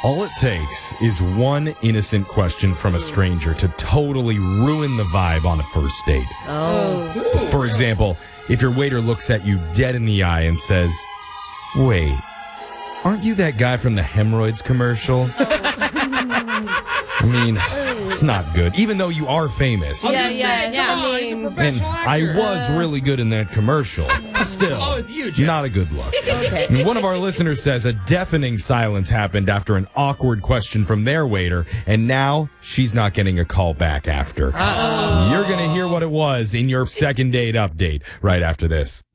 All it takes is one innocent question from a stranger to totally ruin the vibe on a first date. Oh. For example, if your waiter looks at you dead in the eye and says, "Wait, aren't you that guy from the hemorrhoids commercial?" I mean, it's not good, even though you are famous. Yeah. And I was really good in that commercial. Still, it's you, Jeff. not a good look. Okay. And one of our listeners says a deafening silence happened after an awkward question from their waiter, and now she's not getting a call back after. You're going to hear what it was in your second date update right after this.